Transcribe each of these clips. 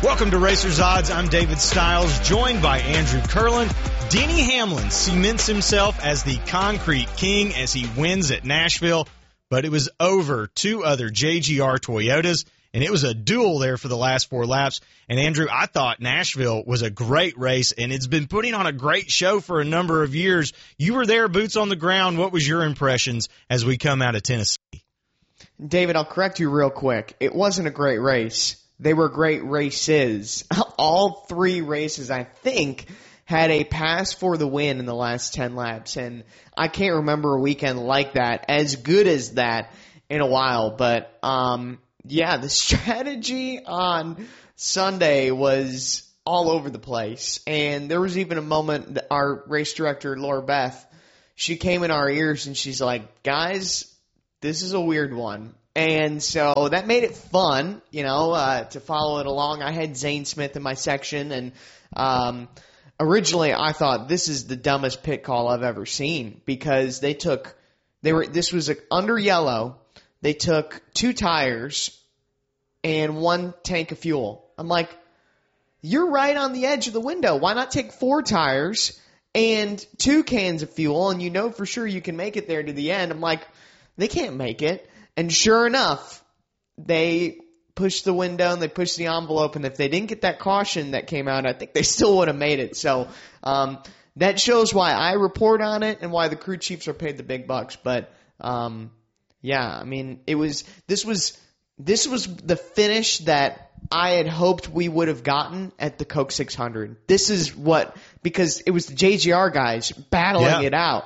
Welcome to Racers Odds. I'm David Stiles, joined by Andrew Kurland. Denny Hamlin cements himself as the concrete king as he wins at Nashville, but it was over two other JGR Toyotas, and it was a duel there for the last four laps. And Andrew, I thought Nashville was a great race, and it's been putting on a great show for a number of years. You were there, boots on the ground. What was your impressions as we come out of Tennessee? David, I'll correct you real quick. It wasn't a great race. They were great races. All three races, I think, had a pass for the win in the last 10 laps. And I can't remember a weekend like that, as good as that, in a while. But, yeah, the strategy on Sunday was all over the place. And there was even a moment that our race director, Laura Beth, she came in our ears and she's like, guys, this is a weird one. And so that made it fun, to follow it along. I had Zane Smith in my section, and originally I thought this is the dumbest pit call I've ever seen because this was under yellow. They took 2 tires and 1 tank of fuel. I'm like, you're right on the edge of the window. Why not take 4 tires and 2 cans of fuel, and you know for sure you can make it there to the end? I'm like, they can't make it. And sure enough, they pushed the window and they pushed the envelope. And if they didn't get that caution that came out, I think they still would have made it. So that shows why I report on it and why the crew chiefs are paid the big bucks. But yeah, I mean, this was the finish that I had hoped we would have gotten at the Coke 600. This is because it was the JGR guys battling it out.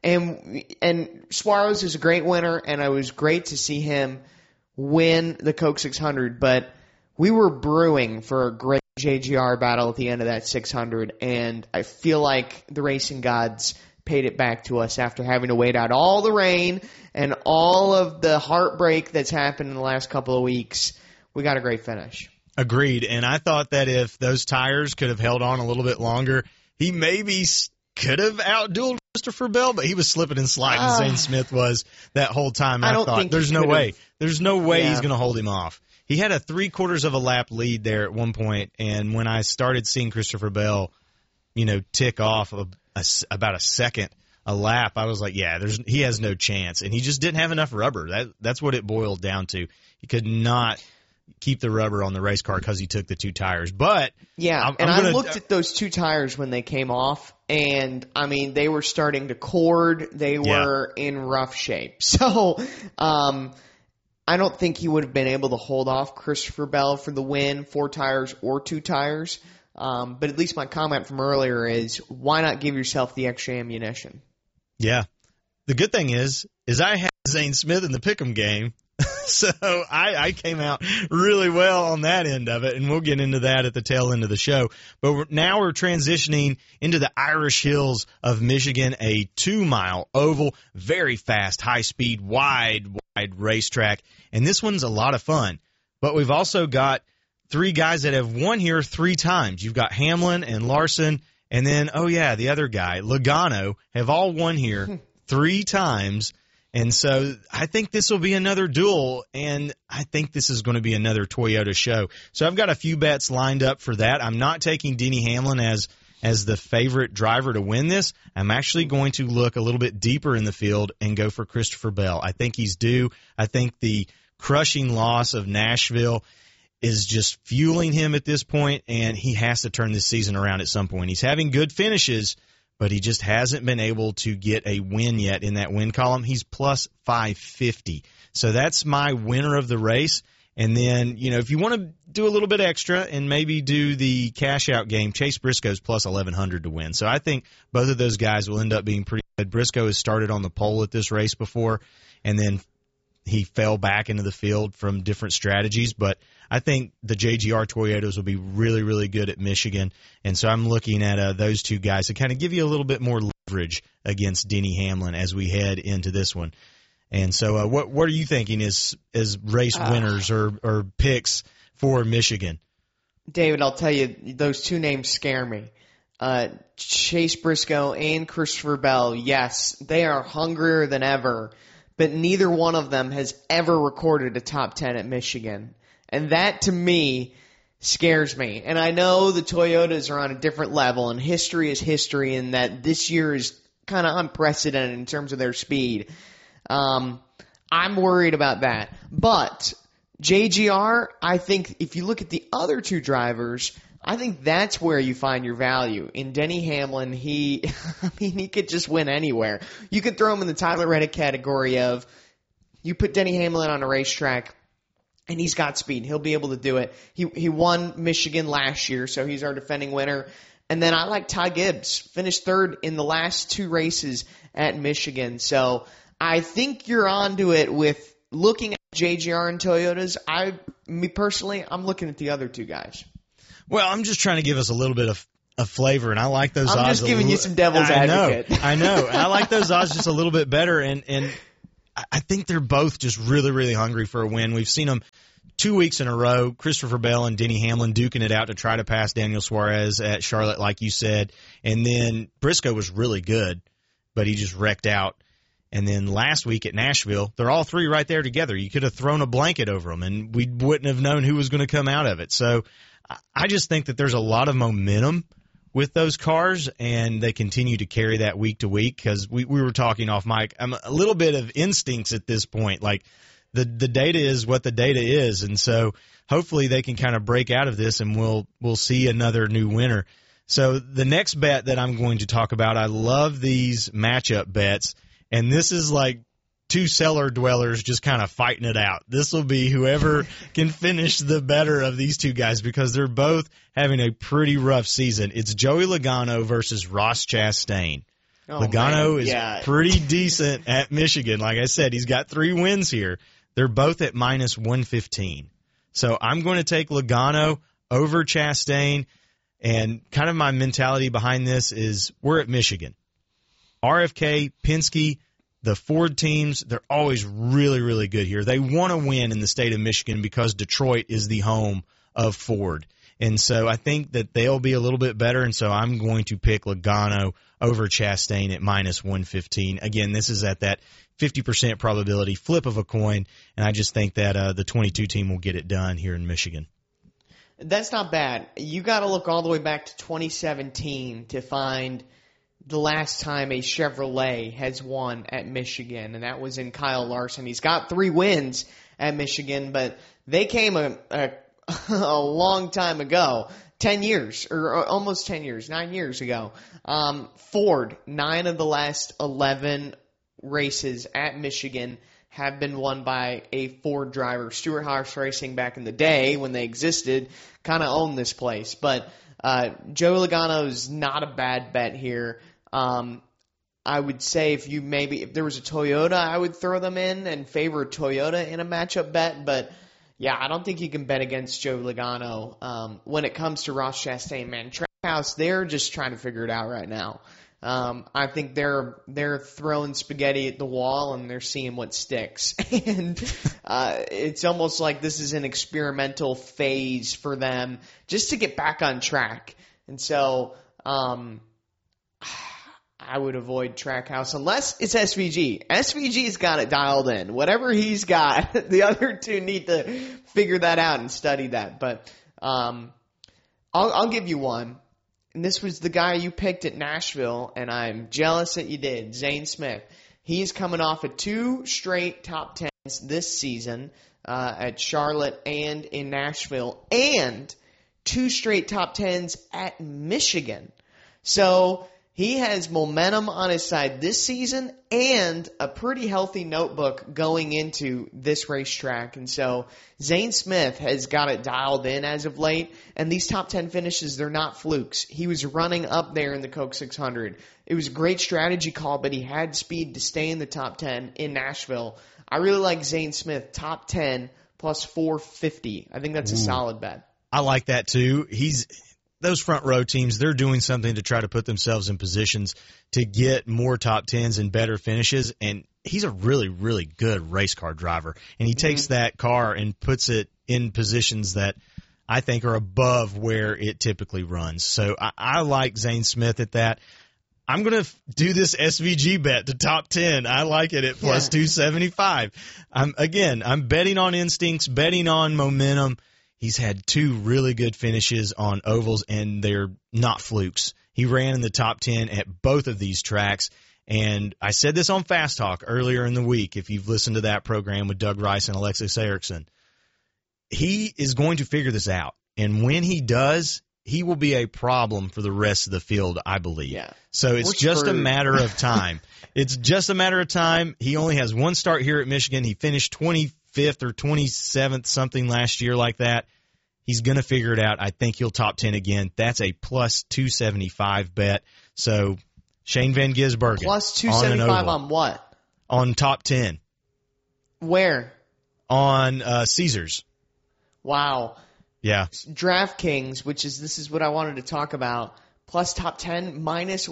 And Suarez is a great winner, and it was great to see him win the Coke 600. But we were brewing for a great JGR battle at the end of that 600, and I feel like the racing gods paid it back to us after having to wait out all the rain and all of the heartbreak that's happened in the last couple of weeks. We got a great finish. Agreed, and I thought that if those tires could have held on a little bit longer, he maybe could have outdueled Christopher Bell, but he was slipping and sliding. Zane Smith was that whole time. I thought, there's no way. There's no way he's going to hold him off. He had a 3/4 of a lap lead there at one point, and when I started seeing Christopher Bell, tick off about a second a lap, I was like, yeah, he has no chance. And he just didn't have enough rubber. That's what it boiled down to. He could not keep the rubber on the race car because he took the 2 tires. But yeah, I looked at those 2 tires when they came off, and I mean they were starting to cord. They were in rough shape. So I don't think he would have been able to hold off Christopher Bell for the win, 4 tires or 2 tires. But at least my comment from earlier is, why not give yourself the extra ammunition? Yeah. The good thing is I had Zane Smith in the pick'em game. So I came out really well on that end of it, and we'll get into that at the tail end of the show. But now we're transitioning into the Irish Hills of Michigan, a 2-mile oval, very fast, high-speed, wide racetrack. And this one's a lot of fun. But we've also got 3 guys that have won here 3 times. You've got Hamlin and Larson, and then, the other guy, Logano, have all won here 3 times. And so I think this will be another duel, and I think this is going to be another Toyota show. So I've got a few bets lined up for that. I'm not taking Denny Hamlin as the favorite driver to win this. I'm actually going to look a little bit deeper in the field and go for Christopher Bell. I think he's due. I think the crushing loss of Nashville is just fueling him at this point, and he has to turn this season around at some point. He's having good finishes, but he just hasn't been able to get a win yet in that win column. He's plus 550. So that's my winner of the race. And then, if you want to do a little bit extra and maybe do the cash-out game, Chase Briscoe's plus 1,100 to win. So I think both of those guys will end up being pretty good. Briscoe has started on the pole at this race before, and then he fell back into the field from different strategies. But I think the JGR Toyotas will be really, really good at Michigan. And so I'm looking at those 2 guys to kind of give you a little bit more leverage against Denny Hamlin as we head into this one. And so what are you thinking as race winners or picks for Michigan? David, I'll tell you, those 2 names scare me. Chase Briscoe and Christopher Bell, yes, they are hungrier than ever. But neither one of them has ever recorded a top 10 at Michigan. And that, to me, scares me. And I know the Toyotas are on a different level, and history is history, and that this year is kind of unprecedented in terms of their speed. I'm worried about that. But JGR, I think if you look at the other two drivers, I think that's where you find your value. In Denny Hamlin, he could just win anywhere. You could throw him in the Tyler Reddick category of, you put Denny Hamlin on a racetrack, and he's got speed. He'll be able to do it. He won Michigan last year, so he's our defending winner. And then I like Ty Gibbs, finished third in the last two races at Michigan. So I think you're onto it with looking at JGR and Toyotas. Me personally, I'm looking at the other two guys. Well, I'm just trying to give us a little bit of flavor, and I like those odds. I'm just giving you some devil's advocate. I know. I like those odds just a little bit better, and I think they're both just really, really hungry for a win. We've seen them 2 weeks in a row, Christopher Bell and Denny Hamlin duking it out to try to pass Daniel Suarez at Charlotte, like you said. And then Briscoe was really good, but he just wrecked out. And then last week at Nashville, they're all three right there together. You could have thrown a blanket over them, and we wouldn't have known who was going to come out of it. So I just think that there's a lot of momentum with those cars, and they continue to carry that week to week because we were talking off mic. I'm a little bit of instincts at this point. Like, the data is what the data is, and so hopefully they can kind of break out of this, and we'll see another new winner. So the next bet that I'm going to talk about, I love these matchup bets, and this is like two cellar dwellers just kind of fighting it out. This will be whoever can finish the better of these two guys because they're both having a pretty rough season. It's Joey Logano versus Ross Chastain. Oh, Logano man. is pretty decent at Michigan. Like I said, he's got 3 wins here. They're both at minus 115. So I'm going to take Logano over Chastain, and kind of my mentality behind this is we're at Michigan. RFK, Penske, the Ford teams, they're always really, really good here. They want to win in the state of Michigan because Detroit is the home of Ford. And so I think that they'll be a little bit better, and so I'm going to pick Logano over Chastain at minus 115. Again, this is at that 50% probability flip of a coin, and I just think that the 22 team will get it done here in Michigan. That's not bad. You got to look all the way back to 2017 to find the last time a Chevrolet has won at Michigan, and that was in Kyle Larson. He's got 3 wins at Michigan, but they came a long time ago, 10 years, or almost 10 years, 9 years ago. Ford, 9 of the last 11 races at Michigan have been won by a Ford driver. Stewart-Haas Racing back in the day when they existed kind of owned this place. But Joe Logano is not a bad bet here. I would say if there was a Toyota, I would throw them in and favor Toyota in a matchup bet. But yeah, I don't think you can bet against Joe Logano. When it comes to Ross Chastain, man, Trackhouse, they're just trying to figure it out right now. I think they're throwing spaghetti at the wall and they're seeing what sticks. And it's almost like this is an experimental phase for them just to get back on track. And so I would avoid Trackhouse unless it's SVG. SVG's got it dialed in. Whatever he's got, the other two need to figure that out and study that. But I'll give you one. And this was the guy you picked at Nashville, and I'm jealous that you did, Zane Smith. He's coming off of 2 straight top 10s this season at Charlotte and in Nashville, and 2 straight top 10s at Michigan. So he has momentum on his side this season and a pretty healthy notebook going into this racetrack. And so Zane Smith has got it dialed in as of late. And these top 10 finishes, they're not flukes. He was running up there in the Coke 600. It was a great strategy call, but he had speed to stay in the top 10 in Nashville. I really like Zane Smith, top 10 plus 450. I think that's a solid bet. I like that too. Those front row teams, they're doing something to try to put themselves in positions to get more top 10s and better finishes. And he's a really, really good race car driver. And he takes that car and puts it in positions that I think are above where it typically runs. So I like Zane Smith at that. I'm going to do this SVG bet to top 10. I like it at plus 275. I'm betting on instincts, betting on momentum. He's had 2 really good finishes on ovals, and they're not flukes. He ran in the top 10 at both of these tracks, and I said this on Fast Talk earlier in the week, if you've listened to that program with Doug Rice and Alexis Erickson. He is going to figure this out, and when he does, he will be a problem for the rest of the field, I believe. Yeah. So it's just a matter of time. It's just a matter of time. He only has 1 start here at Michigan. He finished 25th or 27th, something last year like that. He's going to figure it out. I think he'll top 10 again. That's a plus 275 bet. So Shane Van Gisbergen. Plus 275 on what? On top 10. Where? On Caesars. Wow. Yeah. DraftKings, this is what I wanted to talk about. Plus top 10, minus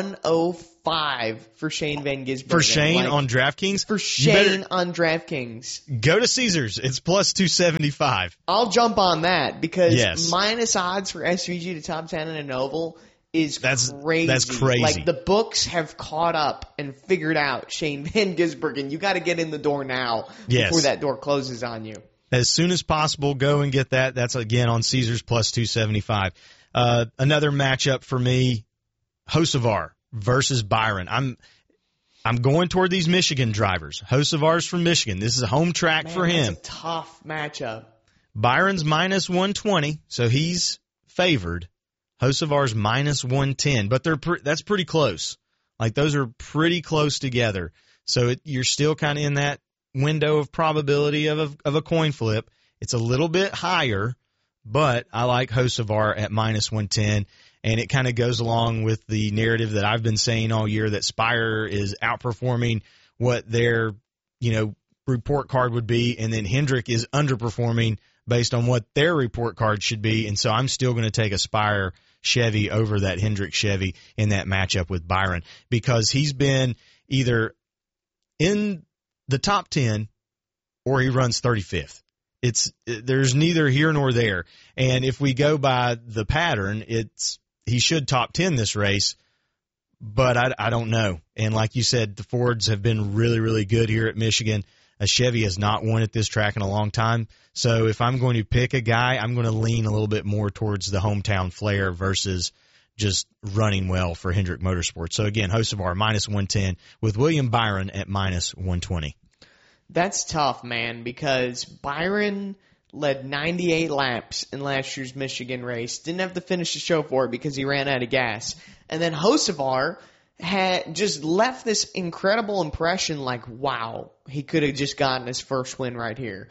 105 for Shane Van Gisbergen. For Shane on DraftKings? For Shane on DraftKings. Go to Caesars. It's plus 275. I'll jump on that because minus odds for SVG to top 10 in an oval is crazy. That's crazy. Like, the books have caught up and figured out Shane Van Gisbergen. You got to get in the door now before that door closes on you. As soon as possible, go and get that. That's, again, on Caesars plus 275. Another matchup for me, Hocevar versus Byron. I'm going toward these Michigan drivers. Hocevar's from Michigan. This is a home track for him. That's a tough matchup. Byron's minus 120, so he's favored. Hocevar's minus 110, but that's pretty close. Like, those are pretty close together. So you're still kind of in that window of probability of a coin flip. It's a little bit higher, but I like Hocevar at minus 110, and it kind of goes along with the narrative that I've been saying all year that Spire is outperforming what their, report card would be, and then Hendrick is underperforming based on what their report card should be, and so I'm still going to take a Spire Chevy over that Hendrick Chevy in that matchup with Byron because he's been either in the top 10 or he runs 35th. There's neither here nor there. And if we go by the pattern, he should top 10 this race, but I don't know. And like you said, the Fords have been really, really good here at Michigan. A Chevy has not won at this track in a long time. So if I'm going to pick a guy, I'm going to lean a little bit more towards the hometown flair versus just running well for Hendrick Motorsports. So again, Hocevar minus 110 with William Byron at minus 120. That's tough, man, because Byron led 98 laps in last year's Michigan race. Didn't have to finish the show for it because he ran out of gas. And then Hocevar had just left this incredible impression like, wow, he could have just gotten his first win right here.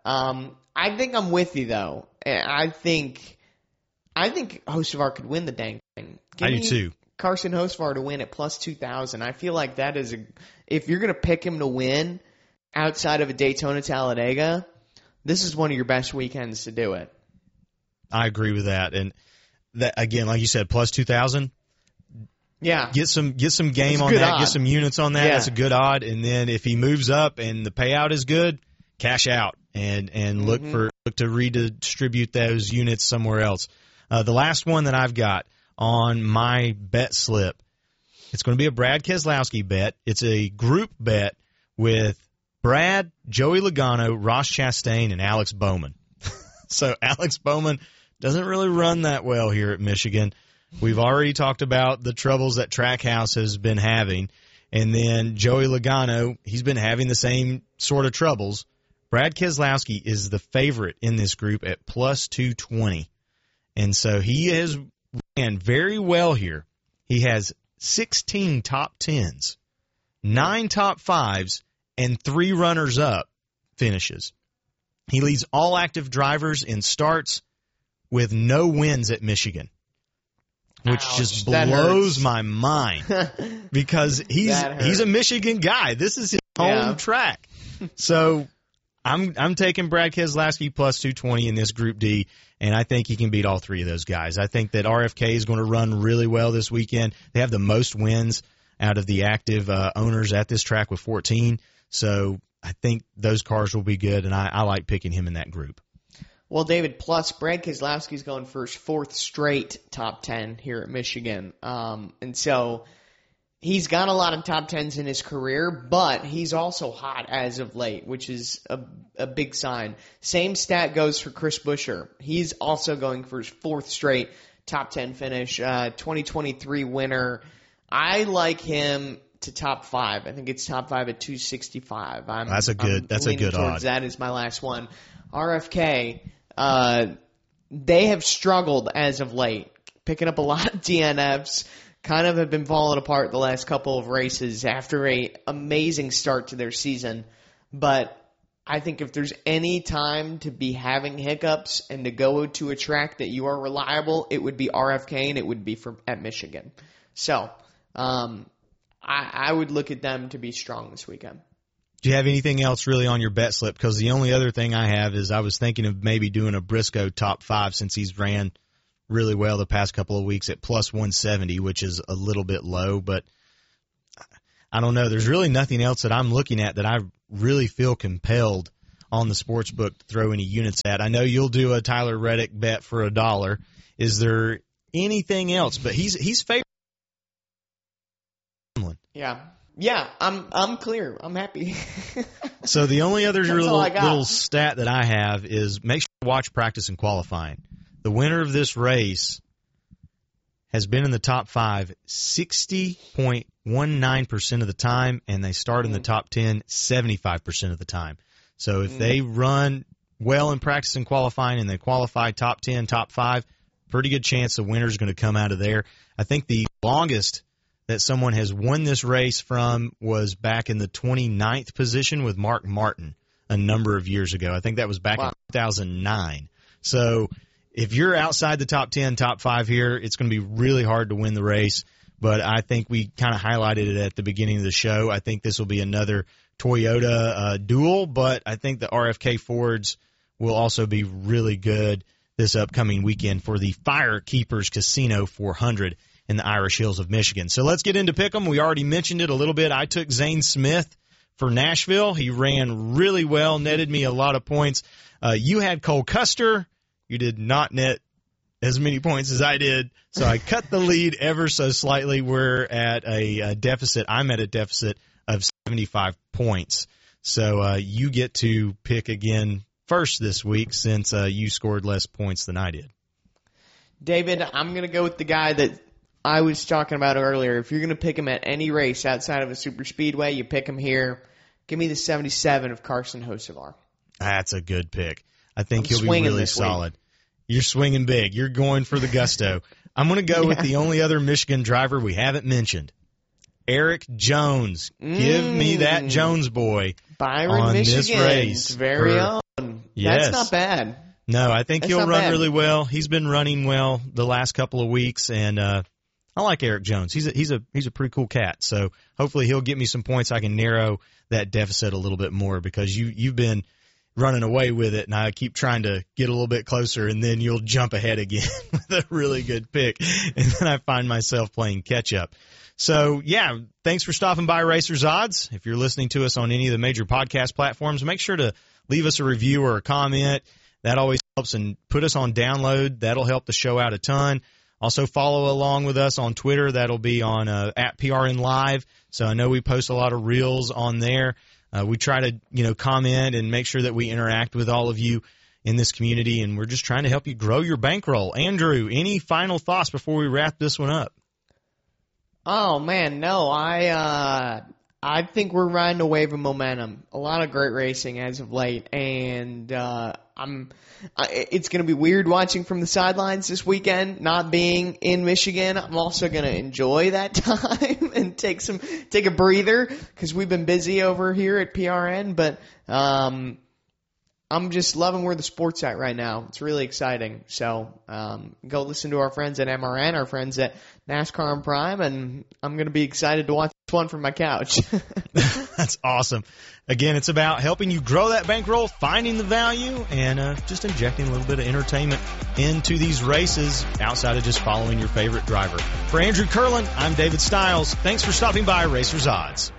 I think I'm with you, though. I think Hocevar could win the dang thing. I do, too. Carson Hocevar to win at plus 2,000. I feel like that is if you're going to pick him to win outside of a Daytona Talladega, this is one of your best weekends to do it. I agree with that. And that, again, like you said, plus 2,000. Yeah. Get some game on that. Odd. Get some units on that. Yeah. That's a good odd. And then if he moves up and the payout is good, cash out and look to redistribute those units somewhere else. The last one that I've got on my bet slip, it's going to be a Brad Keselowski bet. It's a group bet with Brad, Joey Logano, Ross Chastain, and Alex Bowman. So Alex Bowman doesn't really run that well here at Michigan. We've already talked about the troubles that Trackhouse has been having. And then Joey Logano, he's been having the same sort of troubles. Brad Keselowski is the favorite in this group at plus 220. And so he has ran very well here. He has 16 top 10s, 9 top 5s, and 3 runners-up finishes. He leads all active drivers in starts with no wins at Michigan, which just blows my mind because he's a Michigan guy. This is his home track. So I'm taking Brad Keselowski plus 220 in this Group D, and I think he can beat all 3 of those guys. I think that RFK is going to run really well this weekend. They have the most wins out of the active owners at this track with 14. So I think those cars will be good, and I like picking him in that group. Well, David, plus Brad Keselowski's going for his 4th straight top 10 here at Michigan. And so he's got a lot of top tens in his career, but he's also hot as of late, which is a big sign. Same stat goes for Chris Buescher. He's also going for his 4th straight top 10 finish, 2023 winner. I like him to top 5. I think it's top 5 at 265. That's a good odd. That is my last one. RFK, they have struggled as of late, picking up a lot of DNFs. Kind of have been falling apart the last couple of races after a amazing start to their season. But I think if there's any time to be having hiccups and to go to a track that you are reliable, it would be RFK and it would be at Michigan. So I would look at them to be strong this weekend. Do you have anything else really on your bet slip? Because the only other thing I have is I was thinking of maybe doing a Briscoe top 5 since he's ran really well the past couple of weeks at plus 170, which is a little bit low, but I don't know. There's really nothing else that I'm looking at that I really feel compelled on the sports book to throw any units at. I know you'll do a Tyler Reddick bet for $1. Is there anything else? But he's favored. Yeah, I'm clear. I'm happy. So the only other little stat that I have is make sure to watch practice and qualifying. The winner of this race has been in the top 5 60.19% of the time, and they start in the top 10 75% of the time. So if they run well in practice and qualifying and they qualify top 10, top 5, pretty good chance the winner's going to come out of there. I think the longest that someone has won this race from was back in the 29th position with Mark Martin a number of years ago. I think that was back in 2009. So if you're outside the top 10, top 5 here, it's going to be really hard to win the race. But I think we kind of highlighted it at the beginning of the show. I think this will be another Toyota duel, but I think the RFK Fords will also be really good this upcoming weekend for the Firekeepers Casino 400 in the Irish Hills of Michigan. So let's get into Pick'em. We already mentioned it a little bit. I took Zane Smith for Nashville. He ran really well, netted me a lot of points. You had Cole Custer. You did not net as many points as I did, so I cut the lead ever so slightly. We're at a deficit. I'm at a deficit of 75 points. So you get to pick again first this week since you scored less points than I did. David, I'm going to go with the guy that I was talking about earlier. If you're going to pick him at any race outside of a super speedway, you pick him here. Give me the 77 of Carson Hocevar. That's a good pick. I think he'll be really solid. You're swinging big. You're going for the gusto. I'm going to go with the only other Michigan driver we haven't mentioned, Eric Jones. Give me that Jones boy Byron, on Michigan. this race. Very own. Yes. That's not bad. No, I think he'll run really well. He's been running well the last couple of weeks, and I like Eric Jones. He's a pretty cool cat. So hopefully he'll get me some points. I can narrow that deficit a little bit more because you've been running away with it, and I keep trying to get a little bit closer, and then you'll jump ahead again with a really good pick, and then I find myself playing catch-up. So, yeah, thanks for stopping by Racers Odds. If you're listening to us on any of the major podcast platforms, make sure to leave us a review or a comment. That always helps, and put us on download. That'll help the show out a ton. Also, follow along with us on Twitter. That'll be on at PRN Live. So I know we post a lot of reels on there. We try to, comment and make sure that we interact with all of you in this community, and we're just trying to help you grow your bankroll. Andrew, any final thoughts before we wrap this one up? Oh, man, no. I think we're riding a wave of momentum. A lot of great racing as of late, and it's going to be weird watching from the sidelines this weekend, not being in Michigan. I'm also going to enjoy that time and take a breather because we've been busy over here at PRN, but I'm just loving where the sport's at right now. It's really exciting. So go listen to our friends at MRN, our friends at NASCAR and Prime, and I'm going to be excited to watch this one from my couch. That's awesome. Again, it's about helping you grow that bankroll, finding the value, and just injecting a little bit of entertainment into these races outside of just following your favorite driver. For Andrew Curlin, I'm David Stiles. Thanks for stopping by Racers Odds.